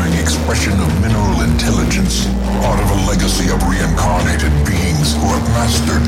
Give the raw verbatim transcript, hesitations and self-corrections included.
enduring expression of mineral intelligence, part of a legacy of reincarnated beings who have mastered